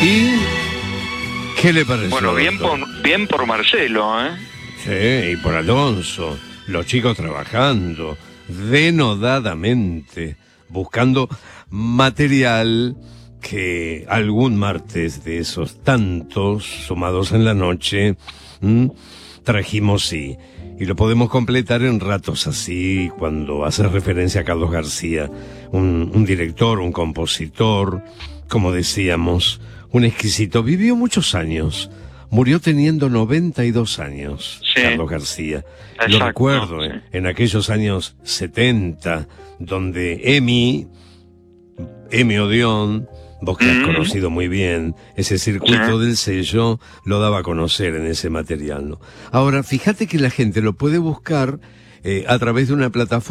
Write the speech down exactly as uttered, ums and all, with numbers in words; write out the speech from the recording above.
¿Y qué le pareció? Bueno, bien doctor? por, bien por Marcelo, ¿eh? Sí, y por Alonso, los chicos trabajando denodadamente, buscando material que algún martes de esos tantos sumados en la noche ¿m? trajimos y, y lo podemos completar en ratos así, cuando hace referencia a Carlos García, un, un director, un compositor, como decíamos, un exquisito. Vivió muchos años. Murió teniendo noventa y dos años, sí. Carlos García. Exacto, Lo recuerdo, sí. eh, en aquellos años setenta, donde Emi, Emi Odeón, vos que has Mm. conocido muy bien, ese circuito Sí. del sello, lo daba a conocer en ese material, ¿no? Ahora, fíjate que la gente lo puede buscar eh, a través de una plataforma